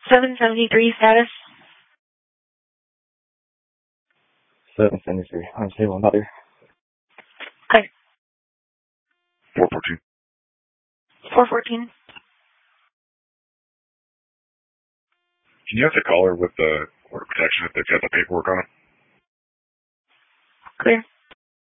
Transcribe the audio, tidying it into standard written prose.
773 status. 773. I'm stable, not there. Okay. 414. 414. Can you have the caller with the order protection if they've got the paperwork on it? Clear.